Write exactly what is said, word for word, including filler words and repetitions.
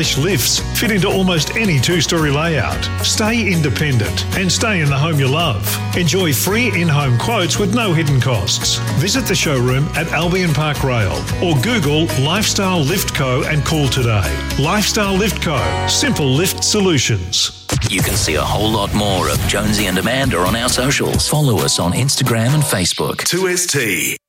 Lifts fit into almost any two-storey layout. Stay independent and stay in the home you love. Enjoy free in-home quotes with no hidden costs. Visit the showroom at Albion Park Rail or Google Lifestyle Lift Co and call today. Lifestyle Lift Co. Simple lift solutions. You can see a whole lot more of Jonesy and Amanda on our socials. Follow us on Instagram and Facebook. two S T.